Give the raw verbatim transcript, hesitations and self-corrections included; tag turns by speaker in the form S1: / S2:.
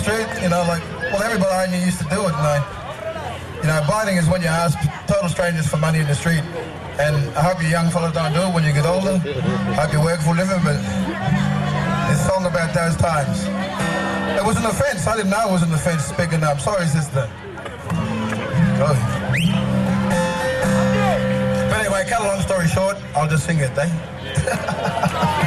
S1: street, you know, like, well, everybody I knew used to do it, you know. You know, biting is when you ask total strangers for money in the street. And I hope you young fellas don't do it when you get older. I hope you work for a living, but it's a song about those times. It was an offence. I didn't know it was an offence speaking up. Sorry, sister. Oh. But anyway, cut a long story short, I'll just sing it, eh?